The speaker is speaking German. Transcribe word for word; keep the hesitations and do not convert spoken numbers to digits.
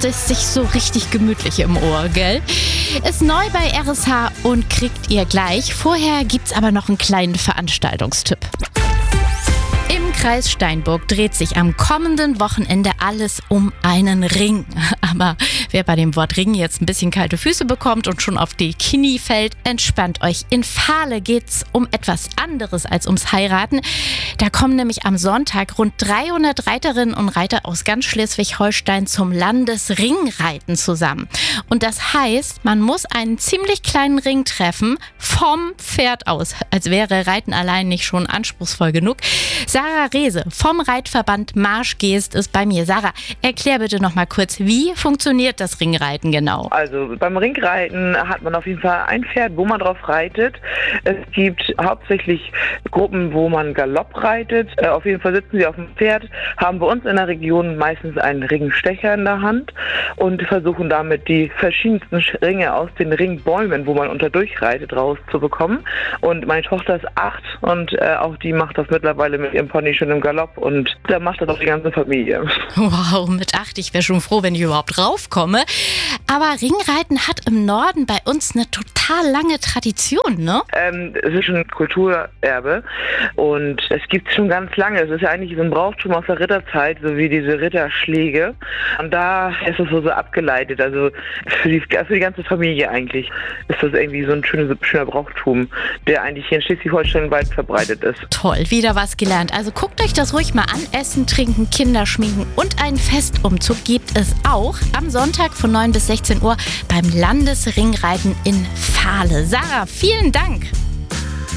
macht es sich so richtig gemütlich im Ohr, gell? Ist neu bei R S H und kriegt ihr gleich. Vorher gibt's aber noch einen kleinen Veranstaltungstipp. Im Kreis Steinburg dreht sich am kommenden Wochenende alles um einen Ring. Aber wer bei dem Wort Ring jetzt ein bisschen kalte Füße bekommt und schon auf die Knie fällt, entspannt euch. In Fahle geht's um etwas anderes als ums Heiraten. Da kommen nämlich am Sonntag rund dreihundert Reiterinnen und Reiter aus ganz Schleswig-Holstein zum Landesringreiten zusammen. Und das heißt, man muss einen ziemlich kleinen Ring treffen vom Pferd aus. Als wäre Reiten allein nicht schon anspruchsvoll genug. Sarah Rehse vom Reitverband Marschgeest ist bei mir. Sarah, erklär bitte noch mal kurz, wie funktioniert das Ringreiten genau? Also beim Ringreiten hat man auf jeden Fall ein Pferd, wo man drauf reitet. Es gibt hauptsächlich Gruppen, wo man Galopp reitet. Äh, auf jeden Fall sitzen sie auf dem Pferd, haben bei uns in der Region meistens einen Ringstecher in der Hand und versuchen damit die verschiedensten Ringe aus den Ringbäumen, wo man unterdurch reitet, rauszubekommen. Und meine Tochter ist acht und äh, auch die macht das mittlerweile mit ihrem Pony schon im Galopp und da macht das auch die ganze Familie. Wow, mit acht, ich wäre schon froh, wenn ich überhaupt raufkomme. Aber Ringreiten hat im Norden bei uns eine total lange Tradition, ne? Ähm, es ist schon ein Kulturerbe und es gibt es schon ganz lange. Es ist ja eigentlich so ein Brauchtum aus der Ritterzeit, so wie diese Ritterschläge. Und da ist es so, so abgeleitet. Also für die, für die ganze Familie eigentlich ist das irgendwie so ein schöner, schöner Brauchtum, der eigentlich hier in Schleswig-Holstein weit verbreitet ist. Toll, wieder was gelernt. Also guckt euch das ruhig mal an. Essen, Trinken, Kinder schminken und einen Festumzug gibt es auch am Sonntag von neun bis sechzehn Uhr beim Landesringreiten in Fahle. Sarah, vielen Dank.